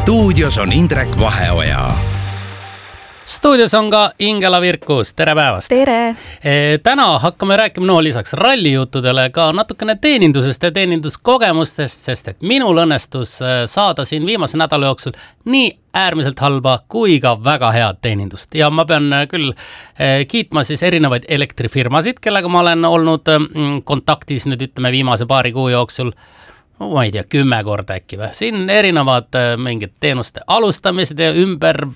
stuudios on Indrek Vaheoja. Stuudios on ka Ingela Virkus, tere päevast! Tere! Täna hakkame rääkima lisaks rallijuttudele ka natukene teenindusest ja teeninduskogemustest, sest et minul õnnestus saada siin viimase nädala jooksul nii äärmiselt halba kui ka väga head teenindust. Ja ma pean küll kiitma siis erinevaid elektrifirmasid, kellega ma olen olnud kontaktis nüüd ütleme viimase paari kuu jooksul. Ma ei tea, 10 korda äkki või. Siin erinevad mingid teenuste alustamised ja ümber